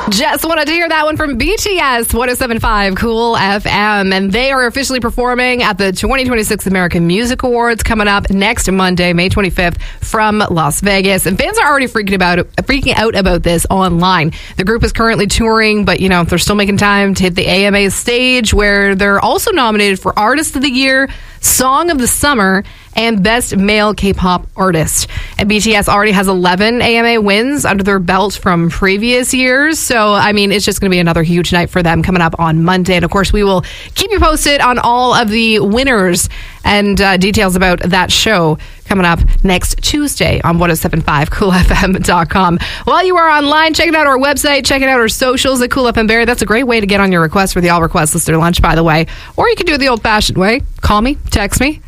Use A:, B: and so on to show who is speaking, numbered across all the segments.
A: Just wanted to hear that one from BTS, 107.5 Cool FM. And they are officially performing at the 2026 American Music Awards coming up next Monday, May 25th from Las Vegas. And fans are already freaking out about this online. The group is currently touring, but, you know, they're still making time to hit the AMA stage, where they're also nominated for Artist of the Year, Song of the Summer, and Best Male K-Pop Artist. And BTS already has 11 AMA wins under their belt from previous years. So, I mean, it's just going to be another huge night for them coming up on Monday. And, of course, we will keep you posted on all of the winners and details about that show coming up next Tuesday on 1075coolfm.com. While you are online, checking out our website, checking out our socials at Cool FM Barrie. That's a great way to get on your request for the All Request Listener Lunch, by the way. Or you can do it the old-fashioned way. Call me, text me,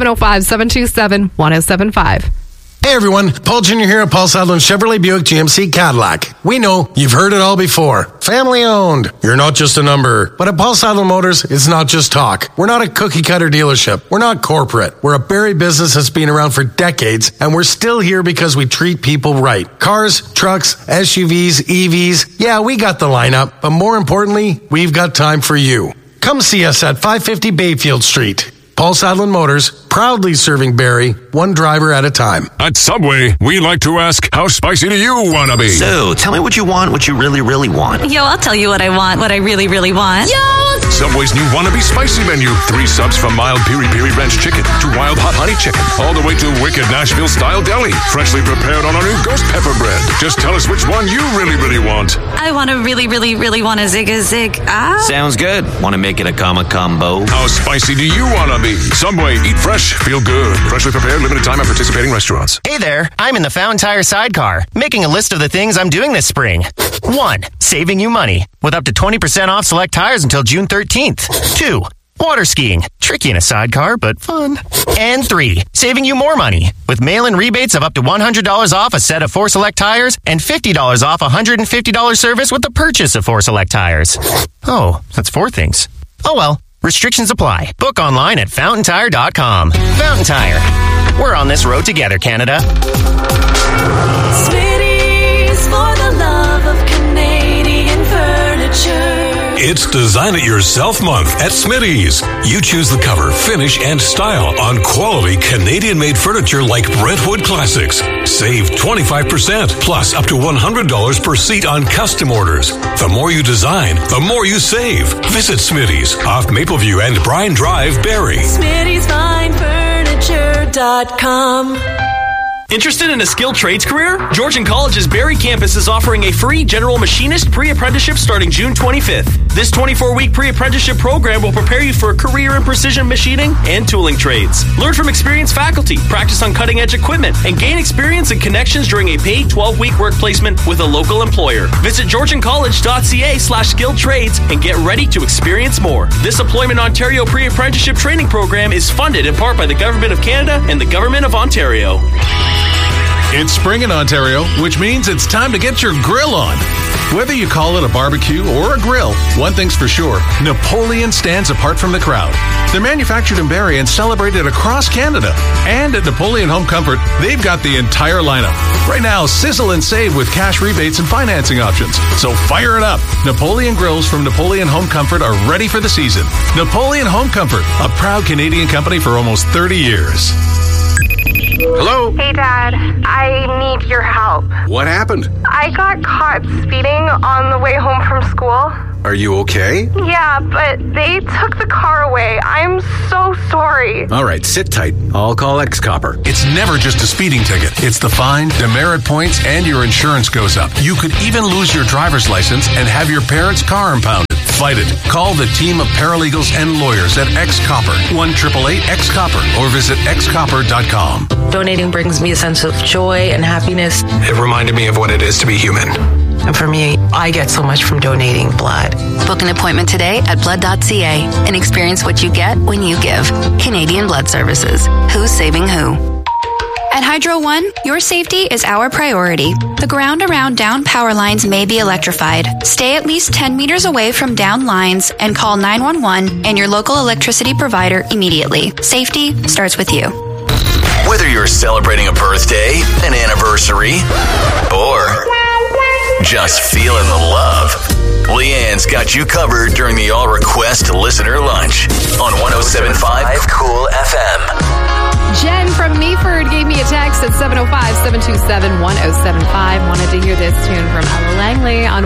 A: 705-727-1075.
B: Hey everyone, Paul Jr. here at Paul Sadlin Chevrolet Buick GMC Cadillac. We know you've heard it all before. Family owned. You're not just a number. But at Paul Sadlin Motors, it's not just talk. We're not a cookie cutter dealership. We're not corporate. We're a Barrie business that's been around for decades, and we're still here because we treat people right. Cars, trucks, SUVs, EVs. Yeah, we got the lineup, but more importantly, we've got time for you. Come see us at 550 Bayfield Street. Paul Sadlin Motors, proudly serving Barrie, one driver at a time.
C: At Subway, we like to ask, how spicy do you want to be?
D: So, tell me what you want, what you really, really want.
E: Yo, I'll tell you what I want, what I really, really want.
F: Yo!
C: Subway's new Wannabe Spicy menu. 3 subs from mild piri-piri ranch chicken to wild hot honey chicken, all the way to wicked Nashville-style deli, freshly prepared on our new ghost pepper bread. Just tell us which one you really, really want.
E: I want to really, really, really want a zig-a-zig.
D: Sounds good. Want to make it a combo?
C: How spicy do you want to be? Subway, eat fresh, feel good. Freshly prepared, limited time at participating restaurants.
G: Hey there, I'm in the Fountain Tire sidecar, making a list of the things I'm doing this spring. 1. Saving you money, with up to 20% off select tires until June 13th. 2. Water skiing, tricky in a sidecar, but fun. And 3. Saving you more money, with mail-in rebates of up to $100 off a set of 4 select tires and $50 off a $150 service with the purchase of 4 select tires. Oh, that's 4 things. Oh well. Restrictions apply. Book online at fountaintire.com. Fountain Tire. We're on this road together, Canada.
F: Smitty's for the love of Canadian furniture.
H: It's Design It Yourself Month at Smitty's. You choose the cover, finish, and style on quality Canadian-made furniture like Brentwood Classics. Save 25%, plus up to $100 per seat on custom orders. The more you design, the more you save. Visit Smitty's, off Mapleview and Bryan Drive, Barrie.
F: Smitty'sFineFurniture.com.
I: Interested in a skilled trades career? Georgian College's Barrie campus is offering a free general machinist pre-apprenticeship starting June 25th. This 24-week pre-apprenticeship program will prepare you for a career in precision machining and tooling trades. Learn from experienced faculty, practice on cutting-edge equipment, and gain experience and connections during a paid 12-week work placement with a local employer. Visit georgiancollege.ca/skilled trades and get ready to experience more. This Employment Ontario pre-apprenticeship training program is funded in part by the Government of Canada and the Government of Ontario.
J: It's spring in Ontario, which means it's time to get your grill on. Whether you call it a barbecue or a grill, one thing's for sure, Napoleon stands apart from the crowd. They're manufactured in Barrie and celebrated across Canada. And at Napoleon Home Comfort, they've got the entire lineup. Right now, sizzle and save with cash rebates and financing options. So fire it up. Napoleon grills from Napoleon Home Comfort are ready for the season. Napoleon Home Comfort, a proud Canadian company for almost 30 years.
B: Hello?
K: Hey, Dad. I need your help.
B: What happened?
K: I got caught speeding on the way home from school.
B: Are you okay?
K: Yeah, but they took the car away. I'm so sorry.
B: All right, sit tight. I'll call X-Copper.
J: It's never just a speeding ticket. It's the fine, demerit points, and your insurance goes up. You could even lose your driver's license and have your parents' car impounded. Fight it. Call the team of paralegals and lawyers at X-Copper. 1-888-X-Copper or visit xcopper.com.
L: Donating brings me a sense of joy and happiness.
B: It reminded me of what it is to be human.
L: And for me, I get so much from donating blood.
M: Book an appointment today at blood.ca and experience what you get when you give. Canadian Blood Services. Who's saving who?
N: At Hydro One, your safety is our priority. The ground around down power lines may be electrified. Stay at least 10 meters away from down lines and call 911 and your local electricity provider immediately. Safety starts with you.
D: Whether you're celebrating a birthday, an anniversary, or
O: just feeling the love? Leanne's got you covered during the All Request Listener Lunch on 107.5 Cool FM.
A: Jen from Meaford gave me a text at 705-727-1075. Wanted to hear this tune from Ella Langley on